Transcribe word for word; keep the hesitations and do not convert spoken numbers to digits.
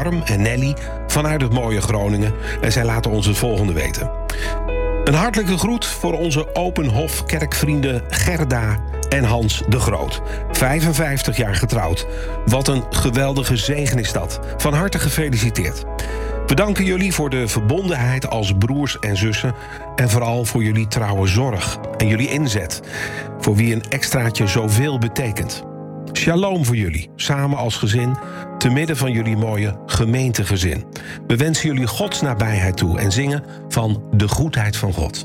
Harm en Nelly vanuit het mooie Groningen. En zij laten ons het volgende weten. Een hartelijke groet voor onze Openhof kerkvrienden Gerda en Hans de Groot. vijfenvijftig jaar getrouwd. Wat een geweldige zegen is dat. Van harte gefeliciteerd. We danken jullie voor de verbondenheid als broers en zussen. En vooral voor jullie trouwe zorg en jullie inzet. Voor wie een extraatje zoveel betekent. Shalom voor jullie, samen als gezin, te midden van jullie mooie gemeentegezin. We wensen jullie Gods nabijheid toe en zingen van de goedheid van God.